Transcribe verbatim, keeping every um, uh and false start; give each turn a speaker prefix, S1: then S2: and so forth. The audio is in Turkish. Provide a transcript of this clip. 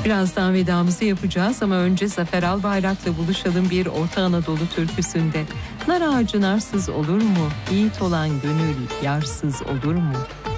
S1: Birazdan vedamızı yapacağız ama önce Zafer Albayrak'la buluşalım bir Orta Anadolu türküsünde. Nar ağacı narsız olur mu? Yiğit olan gönül yarsız olur mu?